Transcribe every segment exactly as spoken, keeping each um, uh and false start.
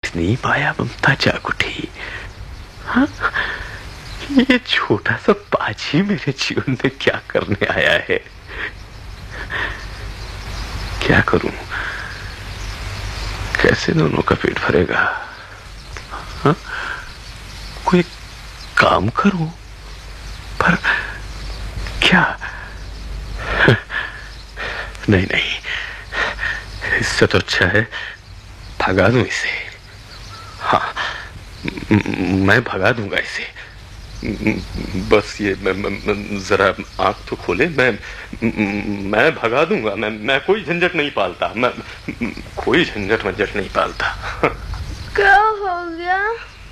देख नहीं पाया ममता जाग उठी। हाँ? ये छोटा सा पाजी मेरे जीवन में क्या करने आया है? क्या करूं? कैसे दोनों का पेट भरेगा? हाँ? कोई काम करूं, पर क्या? नहीं नहीं, इससे तो अच्छा है भगा दूं इसे। हाँ, मैं भगा दूंगा इसे। बस ये मैं, मैं, जरा आंख तो खोले। मैं मैं भगा दूंगा। मैं मैं कोई झंझट नहीं पालता। मैं कोई झंझट मंझट नहीं पालता। क्या हो गया?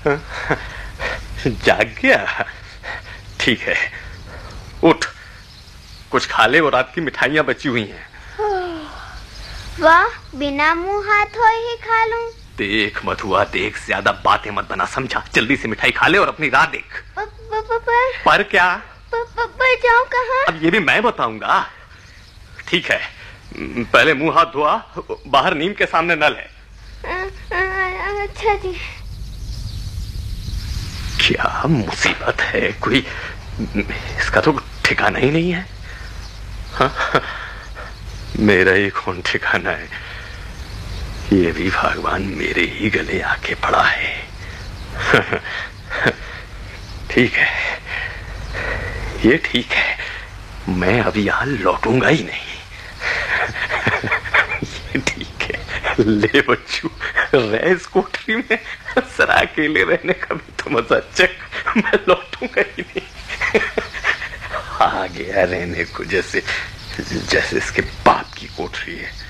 जाग गया? ठीक है, उठ, कुछ खा ले। और रात की मिठाइयां बची हुई हैं। वाह, बिना मुंह हाथ धोए ही खा लूं। देख मधुआ, देख, ज्यादा बातें मत बना, समझा? जल्दी से मिठाई खा ले और अपनी राह देख। प, प, प, पर, पर क्या? प, प, पर जाऊं कहाँ? अब ये भी मैं बताऊंगा। ठीक है, पहले मुंह हाथ धोआ, बाहर नीम के सामने नल है। अच्छा जी। क्या मुसीबत है, कोई इसका तो ठिकाना ही नहीं है। हाँ? मेरा ही कौन ठिकाना है? ये भी भगवान मेरे ही गले आके पड़ा है। ठीक है, ये ठीक है, मैं अभी यहां लौटूंगा ही नहीं। ये ठीक है, ले बच्चू, रह इस कोठरी में, जरा अकेले रहने का भी तो मजा चक। मैं लौटूंगा ही नहीं। आ गया रहने को, जैसे जैसे इसके बाप की कोठरी है।